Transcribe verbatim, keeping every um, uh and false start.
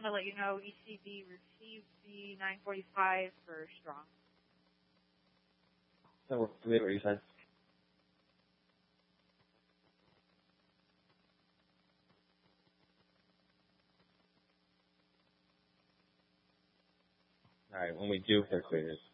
want to let you know E C B received the nine forty-five for Strong. That works for me. What you said. All right, when we do, they're cleared.